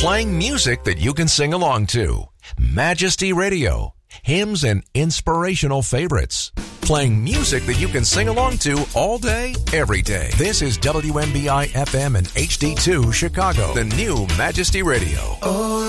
playing music that you can sing along to. Majesty Radio. Hymns and inspirational favorites. Playing music that you can sing along to all day, every day. This is WMBI FM and HD2 Chicago, the new Majesty Radio.